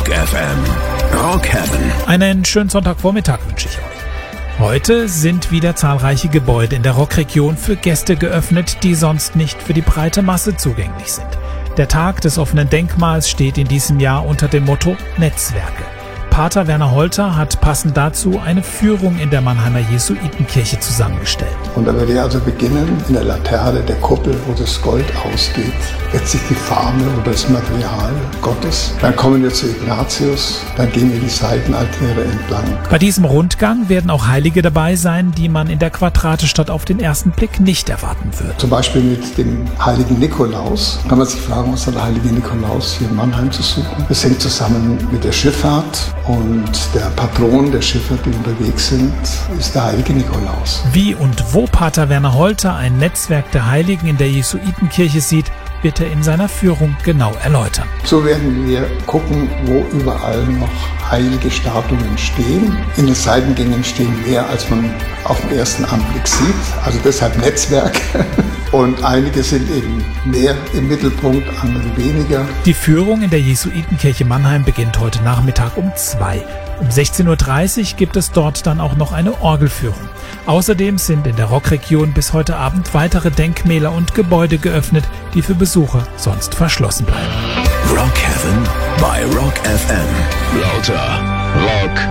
Rock FM. Rock Heaven. Einen schönen Sonntagvormittag wünsche ich euch. Heute sind wieder zahlreiche Gebäude in der Rockregion für Gäste geöffnet, die sonst nicht für die breite Masse zugänglich sind. Der Tag des offenen Denkmals steht in diesem Jahr unter dem Motto Netzwerke. Pater Werner Holter hat passend dazu eine Führung in der Mannheimer Jesuitenkirche zusammengestellt. Und da werde ich also beginnen in der Laterne der Kuppel, wo das Gold ausgeht, letztlich die Farbe oder das Material Gottes. Dann kommen wir zu Ignatius, dann gehen wir die Seitenaltäre entlang. Bei diesem Rundgang werden auch Heilige dabei sein, die man in der Quadratestadt auf den ersten Blick nicht erwarten würde. Zum Beispiel mit dem heiligen Nikolaus. Kann man sich fragen, was hat der heilige Nikolaus hier in Mannheim zu suchen? Das hängt zusammen mit der Schifffahrt. Und der Patron der Schiffer, die unterwegs sind, ist der heilige Nikolaus. Wie und wo Pater Werner Holter ein Netzwerk der Heiligen in der Jesuitenkirche sieht, wird er in seiner Führung genau erläutern. So werden wir gucken, wo überall noch heilige Statuen stehen. In den Seitengängen stehen mehr, als man auf den ersten Anblick sieht. Also deshalb Netzwerk. Und einige sind eben mehr im Mittelpunkt, andere weniger. Die Führung in der Jesuitenkirche Mannheim beginnt heute Nachmittag um 2. Um 16.30 Uhr gibt es dort dann auch noch eine Orgelführung. Außerdem sind in der Rockregion bis heute Abend weitere Denkmäler und Gebäude geöffnet, die für Besucher sonst verschlossen bleiben. Rock Heaven bei Rock FM. Lauter Rock